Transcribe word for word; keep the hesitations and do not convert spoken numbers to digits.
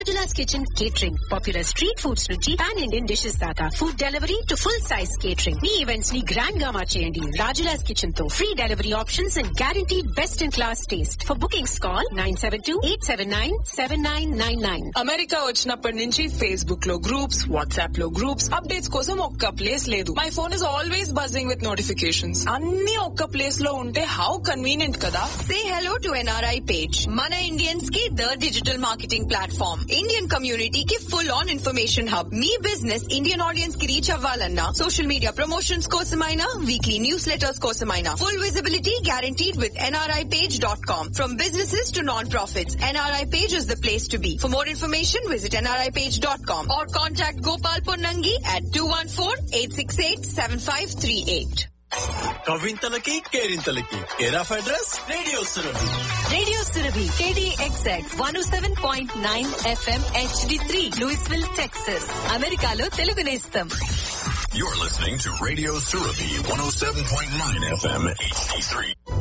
Rajula's Kitchen Catering. Popular street foods నుంచి pan Indian dishes దాకా food delivery to full size catering. Me events ని grand గా మార్చేయండి Rajula's Kitchen తో. Free delivery options and guaranteed best in class taste. For bookings call nine seven two, eight seven nine, seven nine nine nine. America వచ్చినప్పటి నుంచి Facebook లో groups, WhatsApp లో groups, updates కోసం ఒక్క place లేదు. My phone is always buzzing with notifications. అన్ని ఒక్క place లో ఉంటే హౌ కన్వీనియంట్ కదా. Say hello to N R I page. Mana Indians की the digital marketing platform. Indian community की full on information hub. Me business Indian audience की reach అవ్వాలన్నా social media promotions కోసమైనా weekly newsletters కోసమైనా full visibility guaranteed with N R I page dot com. From businesses to non-profits, N R I page is the place to be. For more information, visit N R I page dot com or contact Gopal Ponnangi at two one four, eight six eight, seven five three eight. కవింతలకి కేరింతలకి care of address radio Surabhi. Radio Surabhi, K D X X one oh seven point nine F M H D three, Louisville, Texas. అమెరికాలో తెలుగు నేస్తం. You're listening to Radio Surabhi one oh seven point nine F M H D three.